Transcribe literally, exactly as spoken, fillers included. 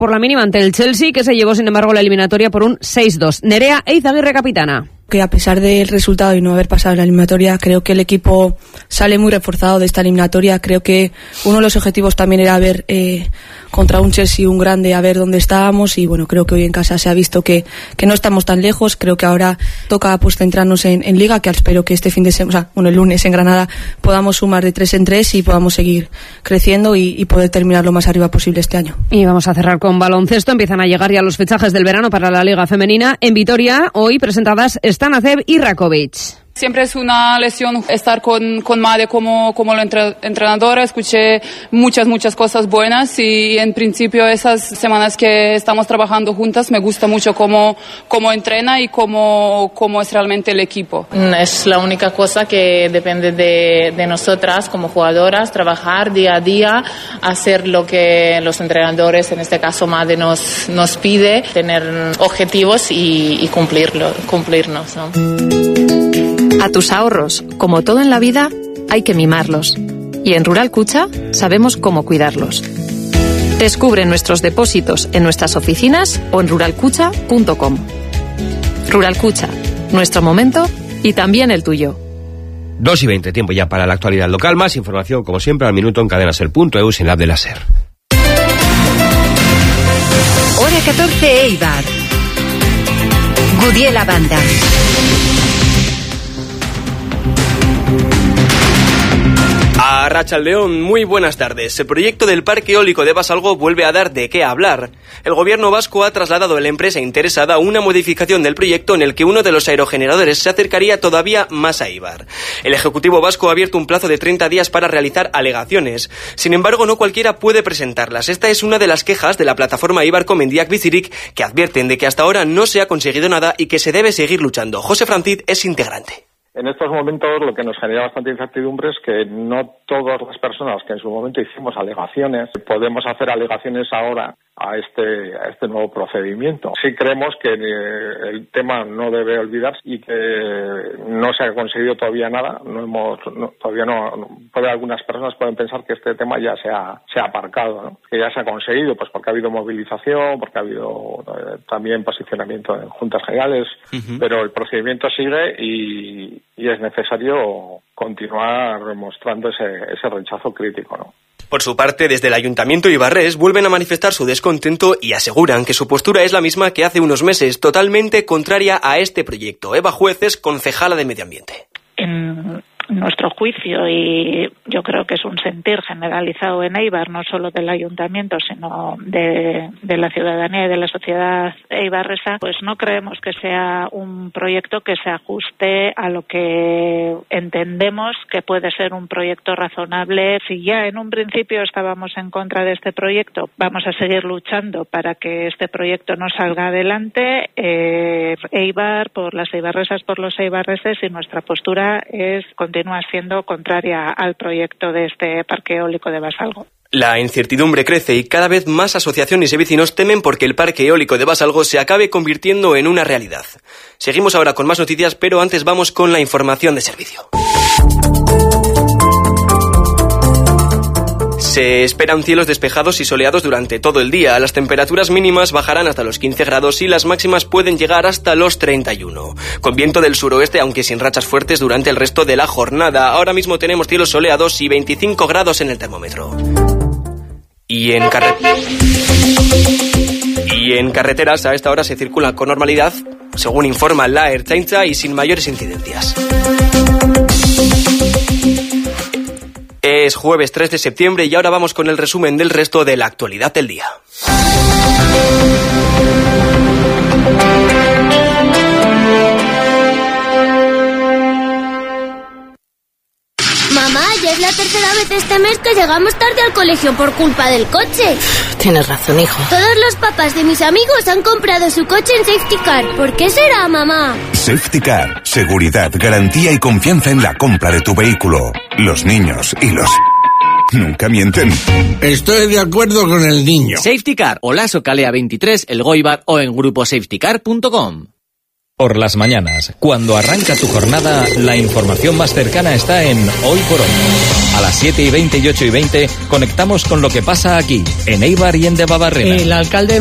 por la mínima ante el Chelsea, que se llevó sin embargo la eliminatoria por un seis dos. Nerea Eizaguirre, capitana. Que a pesar del resultado y no haber pasado la eliminatoria, creo que el equipo sale muy reforzado de esta eliminatoria. Creo que uno de los objetivos también era ver eh, contra un Chelsea, un grande, a ver dónde estábamos, y bueno, creo que hoy en casa se ha visto que, que no estamos tan lejos. Creo que ahora toca pues centrarnos en, en Liga, que espero que este fin de semana, o sea, bueno, el lunes en Granada podamos sumar de tres en tres y podamos seguir creciendo y, y poder terminar lo más arriba posible este año. Y vamos a cerrar con baloncesto. Empiezan a llegar ya los fichajes del verano para la Liga Femenina. En Vitoria, hoy presentadas Stanacev y Rakovic. Siempre es una lesión estar con, con Made como, como la entre, entrenadora. Escuché muchas, muchas cosas buenas y en principio esas semanas que estamos trabajando juntas me gusta mucho cómo, cómo entrena y cómo, cómo es realmente el equipo. Es la única cosa que depende de, de nosotras como jugadoras, trabajar día a día, hacer lo que los entrenadores, en este caso Made, nos, nos pide, tener objetivos y, y cumplirlo, cumplirnos, ¿no? A tus ahorros, como todo en la vida, hay que mimarlos. Y en Rural Cucha sabemos cómo cuidarlos. Descubre nuestros depósitos en nuestras oficinas o en rural cucha punto com. Rural Cucha, nuestro momento y también el tuyo. dos y veinte, tiempo ya para la actualidad local. Más información, como siempre, al minuto en cadenaser punto e u sin la app de la SER. Hora catorce, Eibar. Gudiela Banda. A Arratsaldeon, muy buenas tardes. El proyecto del Parque Eólico de Basalgo vuelve a dar de qué hablar. El gobierno vasco ha trasladado a la empresa interesada una modificación del proyecto en el que uno de los aerogeneradores se acercaría todavía más a Eibar. El Ejecutivo vasco ha abierto un plazo de treinta días para realizar alegaciones. Sin embargo, no cualquiera puede presentarlas. Esta es una de las quejas de la plataforma Eibar Komendiak Bizirik, que advierten de que hasta ahora no se ha conseguido nada y que se debe seguir luchando. José Frantit es integrante. En estos momentos lo que nos genera bastante incertidumbre es que no todas las personas que en su momento hicimos alegaciones podemos hacer alegaciones ahora a este a este nuevo procedimiento. Sí creemos que el tema no debe olvidarse y que no se ha conseguido todavía nada. No hemos no, todavía no, no puede, algunas personas pueden pensar que este tema ya se ha se ha aparcado, ¿no? Que ya se ha conseguido, pues porque ha habido movilización, porque ha habido eh, también posicionamiento en juntas generales, uh-huh. Pero el procedimiento sigue y y es necesario continuar mostrando ese, ese rechazo crítico, ¿no? Por su parte, desde el Ayuntamiento ibarrés vuelven a manifestar su descontento y aseguran que su postura es la misma que hace unos meses, totalmente contraria a este proyecto. Eva Juez es concejala de Medio Ambiente. En nuestro juicio, y yo creo que es un sentir generalizado en Eibar, no solo del ayuntamiento, sino de, de la ciudadanía y de la sociedad eibarresa, pues no creemos que sea un proyecto que se ajuste a lo que entendemos que puede ser un proyecto razonable. Si ya en un principio estábamos en contra de este proyecto, vamos a seguir luchando para que este proyecto no salga adelante. Eh, Eibar, por las eibarresas, por los eibarreses, y nuestra postura es continúa siendo contraria al proyecto de este parque eólico de Basalgo. La incertidumbre crece y cada vez más asociaciones y vecinos temen porque el parque eólico de Basalgo se acabe convirtiendo en una realidad. Seguimos ahora con más noticias, pero antes vamos con la información de servicio. Se esperan cielos despejados y soleados durante todo el día. Las temperaturas mínimas bajarán hasta los quince grados y las máximas pueden llegar hasta los treinta y uno. Con viento del suroeste, aunque sin rachas fuertes durante el resto de la jornada. Ahora mismo tenemos cielos soleados y veinticinco grados en el termómetro. Y en, carre... y en carreteras a esta hora se circula con normalidad, según informa la Ertzaintza, y sin mayores incidencias. Es jueves tres de septiembre y ahora vamos con el resumen del resto de la actualidad del día. Mamá, ya es la tercera vez este mes que llegamos tarde al colegio por culpa del coche. Tienes razón, hijo. Todos los papás de mis amigos han comprado su coche en Safety Car. ¿Por qué será, mamá? Safety Car. Seguridad, garantía y confianza en la compra de tu vehículo. Los niños y los... nunca mienten. Estoy de acuerdo con el niño. Safety Car, Olaso Calea veintitrés, El Goibar o en grupo safety car punto com. Por las mañanas, cuando arranca tu jornada, la información más cercana está en Hoy por Hoy. A las siete y veinte y ocho y veinte conectamos con lo que pasa aquí, en Eibar y en Debabarrena. El alcalde